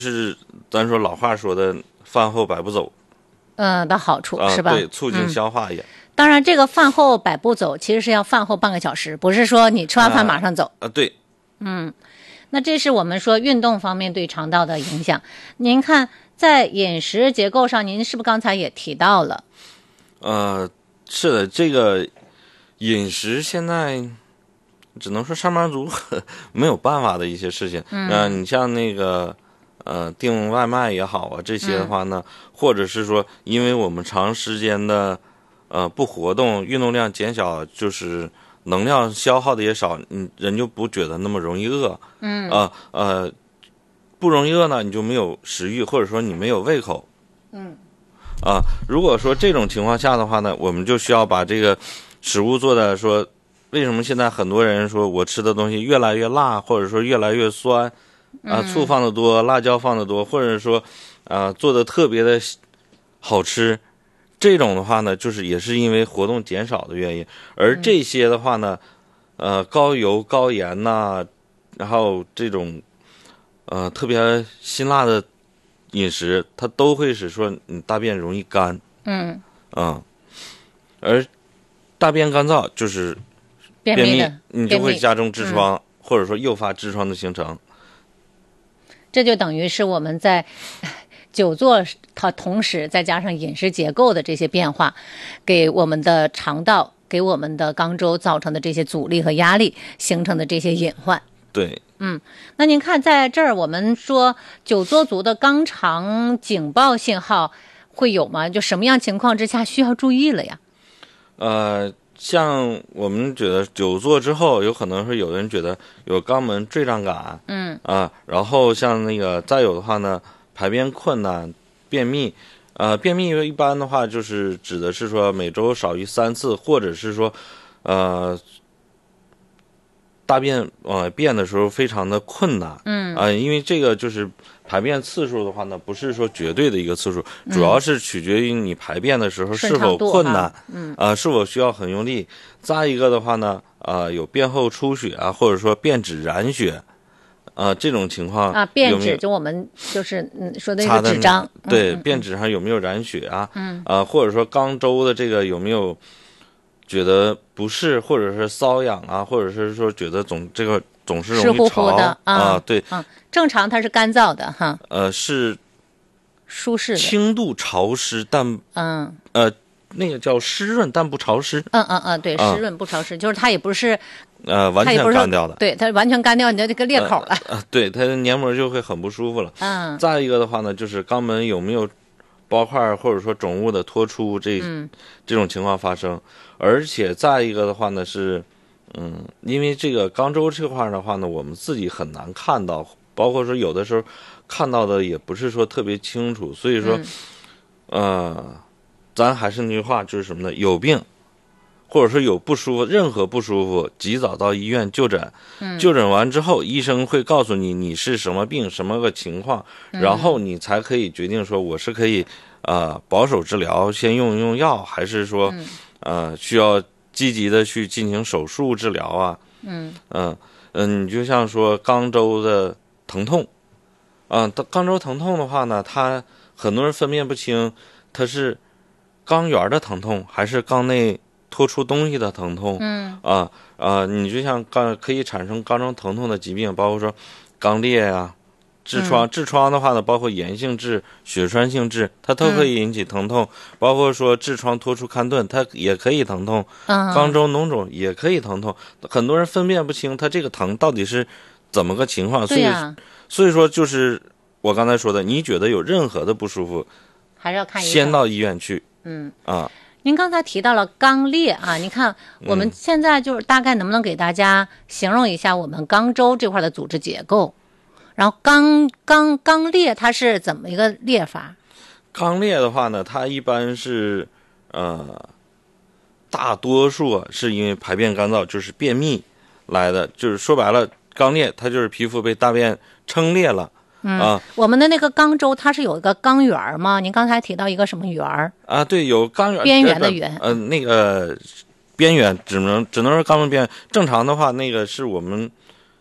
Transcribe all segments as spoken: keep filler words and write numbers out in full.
是咱说老话说的饭后百步走， 嗯的好处、 啊、 是吧？ 对，促进消化也、嗯。 当然，这个饭后百步走其实是要饭后半个小时，不是说你吃完饭马上走。 啊，啊对。 嗯，那这是我们说运动方面对肠道的影响。您看，在饮食结构上，您是不是刚才也提到了？ 呃，是的，这个饮食现在只能说上班族没有办法的一些事情。嗯、呃，你像那个呃订外卖也好啊，这些的话呢，嗯、或者是说，因为我们长时间的呃不活动，运动量减小，就是能量消耗的也少，你人就不觉得那么容易饿。嗯，啊 呃, 呃不容易饿呢，你就没有食欲，或者说你没有胃口。嗯。啊，如果说这种情况下的话呢，我们就需要把这个食物做的说，为什么现在很多人说我吃的东西越来越辣，或者说越来越酸，啊，醋放的多，辣椒放的多，或者说啊做的特别的好吃，这种的话呢，就是也是因为活动减少的原因。而这些的话呢，呃，高油高盐呐，然后这种呃特别辛辣的饮食，它都会使说你大便容易干。嗯啊、嗯，而大便干燥就是便秘， 便秘你就会加重痔疮、 嗯， 或者说诱发痔疮的形成。 这就等于是我们在久坐它同时再加上饮食结构的这些变化，给我们的肠道、给我们的肛周造成的这些阻力和压力形成的这些隐患。 对， 嗯，那您看在这儿我们说久坐族的肛肠警报信号会有吗？就什么样情况之下需要注意了呀？ 呃，像我们觉得久坐之后，有可能是有的人觉得有肛门坠胀感，嗯啊，然后像那个再有的话呢，排便困难、便秘，呃，便秘一般的话就是指的是说每周少于三次，或者是说，呃。大便呃便的时候非常的困难，嗯啊、呃，因为这个就是排便次数的话呢，不是说绝对的一个次数，嗯、主要是取决于你排便的时候是否困难，嗯啊、呃，是否需要很用力。再一个的话呢，啊、呃，有便后出血啊，或者说便脂染血，啊、呃，这种情况啊，便脂就我们就是嗯说的那个纸张， 对， 嗯嗯、 便脂上有没有染血啊？嗯啊、呃，或者说肛周的这个有没有？觉得不适，或者是瘙痒啊，或者是说觉得总这个总是容易潮湿乎乎的啊、 啊，对， 嗯，正常它是干燥的哈， 呃，是舒适的， 轻度潮湿，但嗯呃那个叫湿润但不潮湿， 嗯嗯嗯，对，湿润不潮湿，嗯、就是它也不是呃完全干掉的， 对，它完全干掉你的这个裂口了， 呃呃、对，它的黏膜就会很不舒服了。 嗯， 再一个的话呢，就是肛门有没有包块或者说肿物的脱出，这、嗯、这种情况发生。而且再一个的话呢是，嗯，因为这个肛周这块的话呢，我们自己很难看到，包括说有的时候看到的也不是说特别清楚，所以说，嗯、呃，咱还是那句话，就是什么呢？有病，或者说有不舒服，任何不舒服，及早到医院就诊。嗯、就诊完之后，医生会告诉你你是什么病，什么个情况，然后你才可以决定说我是可以呃保守治疗，先用用药，还是说。嗯呃，需要积极的去进行手术治疗啊。嗯嗯嗯，你就像说肛周的疼痛，啊、呃，肛周疼痛的话呢，它很多人分辨不清，它是肛源的疼痛还是肛内脱出东西的疼痛。嗯啊啊、呃呃，你就像肛可以产生肛周疼痛的疾病，包括说肛裂啊。痔疮，痔疮的话呢，包括炎性痔、血栓性痔，它都可以引起疼痛。嗯、包括说痔疮脱出勘顿，它也可以疼痛。嗯、肛周脓肿也可以疼痛。很多人分辨不清它这个疼到底是怎么个情况，所以、啊、所以说就是我刚才说的，你觉得有任何的不舒服， 还是要看医生， 先到医院去。 嗯啊。 您刚才提到了肛裂啊，你看我们现在就是大概能不能给大家形容一下我们肛周这块的组织结构？然后肛肛肛裂它是怎么一个裂法？ 肛裂的话呢，它一般是呃，大多数是因为排便干燥，就是便秘来的。就是说白了，肛裂它就是皮肤被大便撑裂了。嗯啊， 我们的那个肛周它是有一个肛缘吗？您刚才提到一个什么缘啊？对，有肛缘， 边缘的缘。 呃，那个边缘只能只能是肛门边缘。正常的话，那个是我们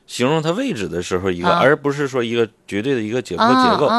形容它位置的时候一个， 啊而不是说一个绝对的一个解剖啊结构。